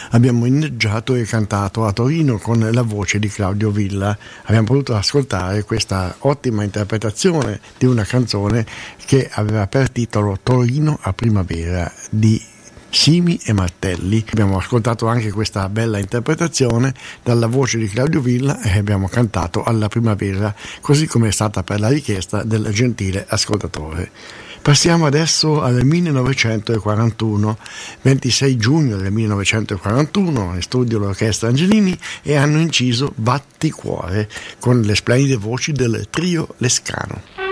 abbiamo inneggiato e cantato a Torino con la voce di Claudio Villa. Abbiamo potuto ascoltare questa ottima interpretazione di una canzone che aveva per titolo Torino a primavera di Simi e Martelli. Abbiamo ascoltato anche questa bella interpretazione dalla voce di Claudio Villa e abbiamo cantato alla primavera, così come è stata per la richiesta del gentile ascoltatore. Passiamo adesso al 1941, 26 giugno del 1941, in studio l'Orchestra Angelini e hanno inciso Batticuore con le splendide voci del trio Lescano.